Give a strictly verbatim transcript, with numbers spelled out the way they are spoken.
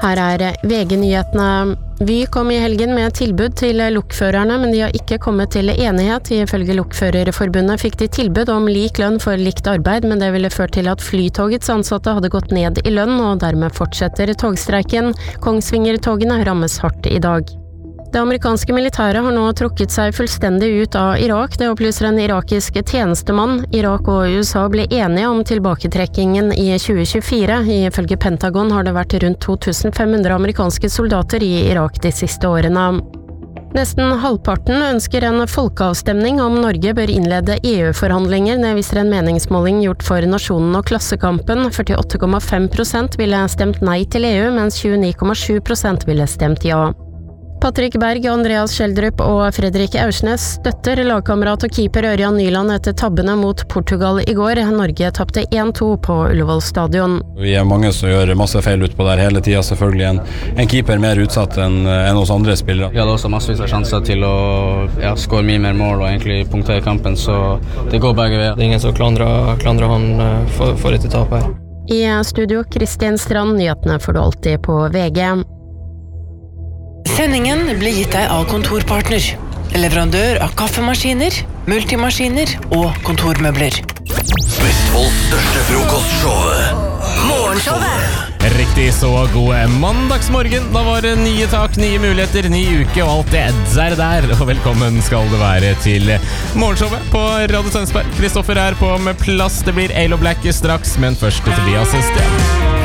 Her er V G-nyhetene. Vy kom i helgen med tilbud til lokførerne, men de har ikke kommet til enighet. Ifølge Lokførerforbundet fikk de tilbud om lik lønn for likt arbeid, men det ville ført til at Flytogets ansatte hadde gått ned i lønn, og dermed fortsetter togstreiken. Kongsvinger-togene rammes hardt i dag. Det amerikanske militæret har nå trukket seg fullstendig ut av Irak. Det opplyser en irakisk tjenestemann. Irak og U S A ble enige om tilbaketrekkingen i tjue tjuefire. Ifølge Pentagon har det vært rundt to tusen fem hundre amerikanske soldater i Irak de siste årene. Nesten halvparten ønsker en folkeavstemning om Norge bør innlede E U-forhandlinger. Det viser en meningsmåling gjort for Nasjonen og Klassekampen. førtiåtte komma fem prosent ville stemt nei til E U, mens tjueni komma sju prosent ville stemt ja. Patrick Berg, Andreas Schjelderup og Fredrik Aursnes støtter lagkamerat og keeper Ørjan Nyland etter tabbene mot Portugal i går. Norge tapte en to på Ullevål stadion. Vi er mange som gjør masse feil ut på der hele tiden, selvfølgelig en, en keeper mer utsatt enn en hos andre spillere. Vi hadde også massevis av sjanser til å ja, skåre mye mer mål og egentlig punktere kampen, så det går begge veier. Det er ingen som klandrer, klandrer han for, for etter tap her. I studio, Kristin Strand, nyhetene får du alltid på V G. Sendingen blir gitt deg av Kontorpartner, leverandør av kaffemaskiner, multimaskiner og kontormøbler. Vestfolds største frokostshow, Morgenshowet. Riktig så god mandagsmorgen. Da var det nye tak, nye muligheter, ny uke og alt det der der. Og velkommen skal det være til Morgenshowet på Radio Tønsberg. Kristoffer er på med plass. Det blir Alo Black straks, men først til Tobias Sten.